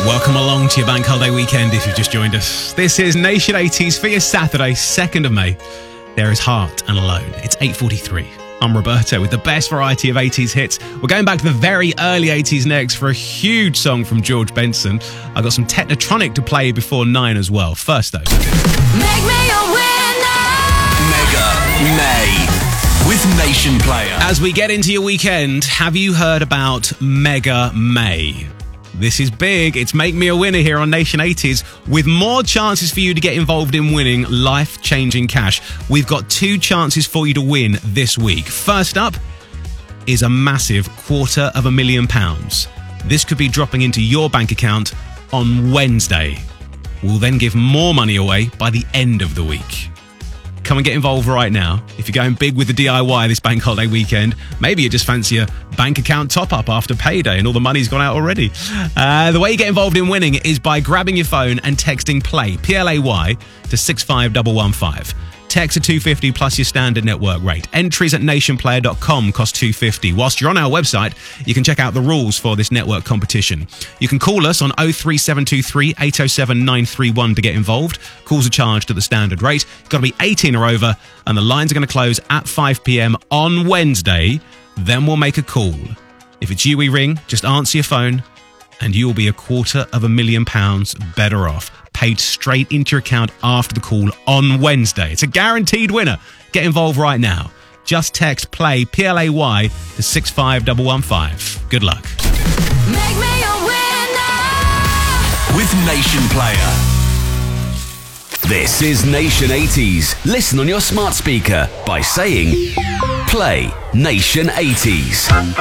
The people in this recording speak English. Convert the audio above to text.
Welcome along to your bank holiday weekend if you've just joined us. This is Nation 80s for your Saturday, 2nd of May. There is Heart and Alone. It's 8:43. I'm Roberto with the best variety of 80s hits. We're going back to the very early 80s next for a huge song from George Benson. I've got some Technotronic to play before 9 as well. First though, Make me a winner! Mega May with Nation Player. as we get into your weekend, have you heard about Mega May? This is big. It's Make Me a Winner here on Nation 80s with more chances for you to get involved in winning life-changing cash. We've got 2 chances for you to win this week. First up is a massive £250,000. This could be dropping into your bank account on Wednesday. We'll then give more money away by the end of the week. Come and get involved right now. If you're going big with the DIY this bank holiday weekend, maybe you just fancy a bank account top-up after payday and all the money's gone out already. The way you get involved in winning is by grabbing your phone and texting PLAY, P-L-A-Y, to 65115. Text a $250 plus your standard network rate. Entries at nationplayer.com cost $250. Whilst you're on our website, you can check out the rules for this network competition. You can call us on 03723 807 931 to get involved. Calls are charged at the standard rate. You've got to be 18 or over, and the lines are going to close at 5 p.m. on Wednesday. Then we'll make a call. If it's you we ring, just answer your phone, and you will be £250,000 better off. Paid straight into your account after the call on Wednesday. It's a guaranteed winner. Get involved right now. Just text PLAY, P-L-A-Y, to 65115. Good luck. Make me a winner! With Nation Player. This is Nation 80s. Listen on your smart speaker by saying Play Nation 80s.